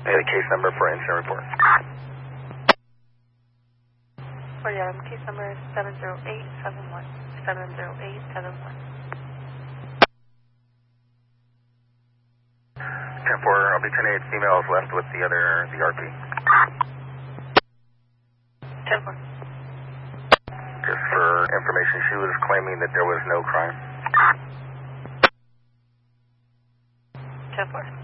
The case number for incident report. For the case number is 70871. 70871. 10-4, I'll be 10-8 females left with the RP. 10-4. Just for information, she was claiming that there was no crime. 10-4.